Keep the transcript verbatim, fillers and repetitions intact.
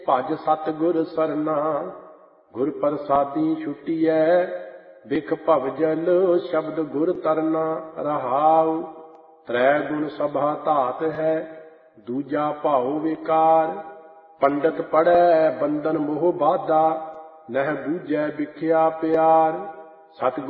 ਭਜ ਸਤਿਗੁਰ ਸਰਨਾ। ਗੁਰ ਪ੍ਰਸਾਦੀ ਛੁਟੀਐ ਬਿਖ ਭਵਜਲ ਸ਼ਬਦ ਗੁਰ ਤਰਨਾ। ਰਹਾਉ ਤ੍ਰੈ ਗੁਣ ਸਭਾ ਧਾਤ ਹੈ ਦੂਜਾ ਭਾਉ ਵਿਕਾਰ। ਪੰਡਤ ਪੜ੍ਹੈ ਬੰਧਨ ਮੋਹ ਬਾਧਾ ਨਹਿ ਬੂਝੈ ਵਿਖਿਆ ਪਿਆਰ। ਸਤਿਗੁਰ